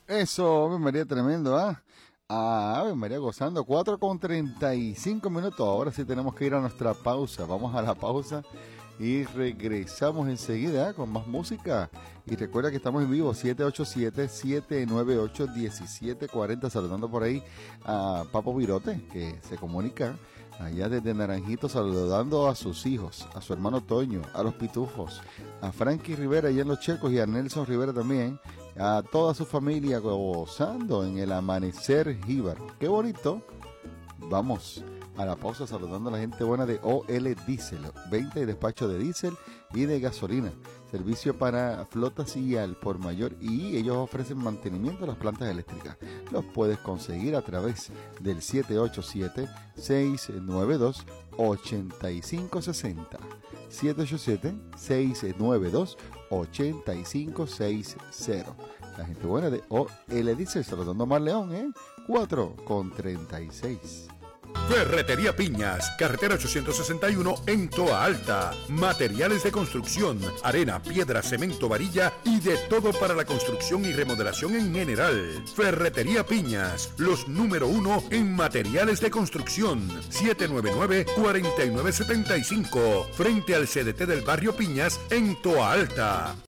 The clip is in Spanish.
Eso, Ave María, tremendo, ¿ah? Ave María, gozando. 4:35. Ahora sí tenemos que ir a nuestra pausa. Vamos a la pausa y regresamos enseguida con más música. Y recuerda que estamos en vivo, 787-798-1740. Saludando por ahí a Papo Virote, que se comunica allá desde Naranjito, saludando a sus hijos, a su hermano Toño, a los Pitufos, a Frankie Rivera allá en Los Checos y a Nelson Rivera también, a toda su familia gozando en el amanecer jíbaro. ¡Qué bonito! Vamos a la pausa saludando a la gente buena de OL Diesel, venta y despacho de diésel y de gasolina, servicio para flotas y al por mayor, y ellos ofrecen mantenimiento a las plantas eléctricas. Los puedes conseguir a través del 787-692-8560, 787-692-8560. La gente buena de OL Diesel, saludando a Mar León, 4:36. Ferretería Piñas, carretera 861 en Toa Alta. Materiales de construcción, arena, piedra, cemento, varilla y de todo para la construcción y remodelación en general. Ferretería Piñas, los número 1 en materiales de construcción. 799-4975, frente al CDT del barrio Piñas en Toa Alta.